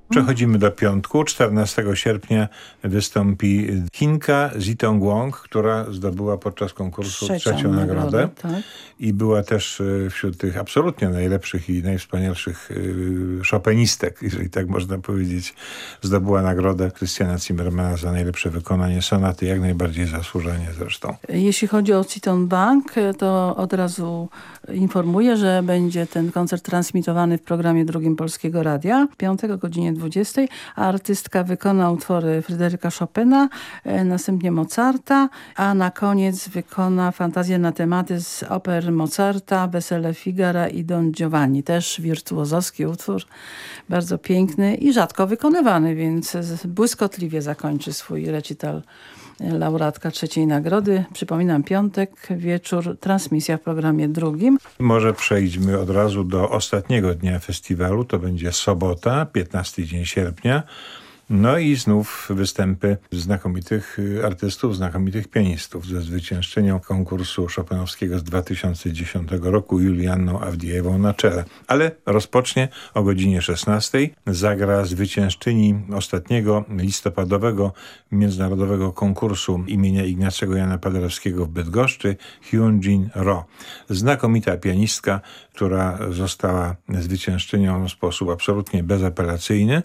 Przechodzimy do piątku. 14 sierpnia wystąpi Chinka Zitong Wong, która zdobyła podczas konkursu trzecią nagrodę. Tak. I była też wśród tych absolutnie najlepszych i najwspanialszych szopenistek, jeżeli tak można powiedzieć. Zdobyła nagrodę Christiana Zimmermana za najlepsze wykonanie sonaty, jak najbardziej zasłużenie zresztą. Jeśli chodzi o Citon Bank, to od razu informuję, że będzie ten koncert transmitowany w programie drugim Polskiego Radia w piątek o godzinie 20, a artystka wykona utwory Fryderyka Chopina, następnie Mozarta, a na koniec wykona fantazję na tematy z oper Mozarta, Wesele Figara i Don Giovanni. Też wirtuozowski utwór, bardzo piękny i rzadko wykonywany, więc błyskotliwie zakończy swój recital laureatka trzeciej nagrody. Przypominam, piątek, wieczór, transmisja w programie drugim. Może przejdźmy od razu do ostatniego dnia festiwalu. To będzie sobota, 15 dzień sierpnia. No i znów występy znakomitych artystów, znakomitych pianistów ze zwyciężczynią konkursu chopinowskiego z 2010 roku Julianną Awdijewą na czele. Ale rozpocznie o godzinie 16. Zagra zwyciężczyni ostatniego listopadowego międzynarodowego konkursu imienia Ignacego Jana Paderewskiego w Bydgoszczy, Hyunjin Ro. Znakomita pianistka, która została zwyciężczynią w sposób absolutnie bezapelacyjny.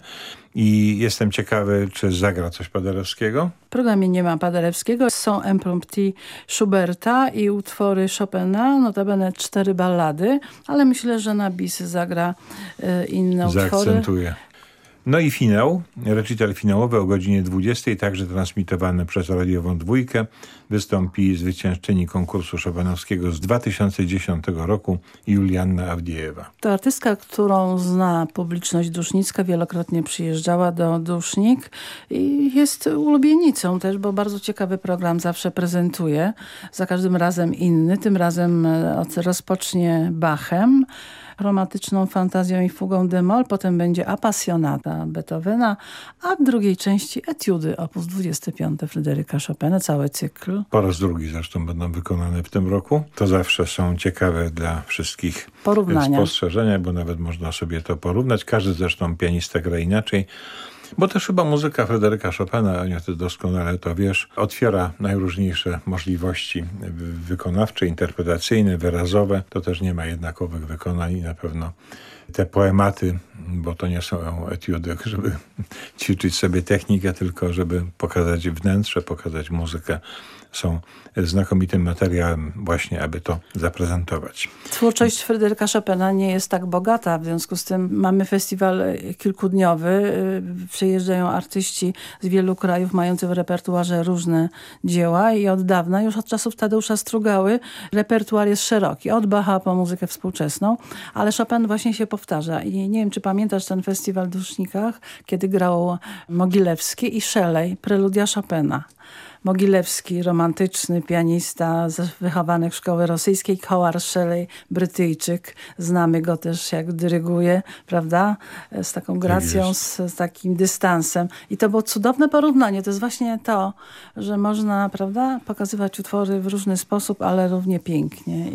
I jestem ciekawy, czy zagra coś Paderewskiego? W programie nie ma Paderewskiego. Są impromptu Schuberta i utwory Chopina, notabene 4 ballady, ale myślę, że na bis zagra inne utwory. Zaakcentuje. No i finał, recital finałowy o godzinie 20, także transmitowany przez radiową dwójkę, wystąpi zwyciężczyni konkursu chopinowskiego z 2010 roku Julianna Awdijewa. To artystka, którą zna publiczność dusznicka, wielokrotnie przyjeżdżała do Dusznik i jest ulubienicą też, bo bardzo ciekawy program zawsze prezentuje, za każdym razem inny, tym razem rozpocznie Bachem, romantyczną fantazją i fugą d-moll, potem będzie Appassionata Beethovena, a w drugiej części etiudy op. 25 Fryderyka Chopina, cały cykl. Po raz drugi zresztą będą wykonane w tym roku. To zawsze są ciekawe dla wszystkich spostrzeżenia, bo nawet można sobie to porównać. Każdy zresztą pianista gra inaczej. Bo też chyba muzyka Fryderyka Chopina, Ania, ty doskonale to wiesz, otwiera najróżniejsze możliwości wykonawcze, interpretacyjne, wyrazowe. To też nie ma jednakowych wykonań i na pewno te poematy, bo to nie są etiudy, żeby ćwiczyć sobie technikę, tylko żeby pokazać wnętrze, pokazać muzykę. Są znakomitym materiałem właśnie, aby to zaprezentować. Twórczość Fryderyka Chopina nie jest tak bogata, w związku z tym mamy festiwal kilkudniowy. Przyjeżdżają artyści z wielu krajów mający w repertuarze różne dzieła i od dawna, już od czasów Tadeusza Strugały, repertuar jest szeroki, od Bacha po muzykę współczesną, ale Chopin właśnie się powtarza. I nie wiem, czy pamiętasz ten festiwal w Dusznikach, kiedy grał Mogilewski i Shelley, preludia Chopina. Mogilewski, romantyczny pianista wychowany w szkoły rosyjskiej, Howard Shelley, Brytyjczyk. Znamy go też, jak dyryguje, prawda? Z taką gracją, z takim dystansem. I to było cudowne porównanie. To jest właśnie to, że można, prawda, pokazywać utwory w różny sposób, ale równie pięknie.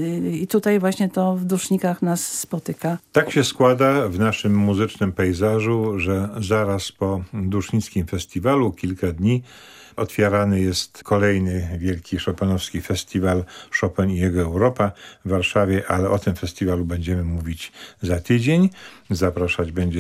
I tutaj właśnie to w Dusznikach nas spotyka. Tak się składa w naszym muzycznym pejzażu, że zaraz po Dusznickim Festiwalu, kilka dni, otwierany jest kolejny wielki chopinowski festiwal Chopin i jego Europa w Warszawie, ale o tym festiwalu będziemy mówić za tydzień. Zapraszać będzie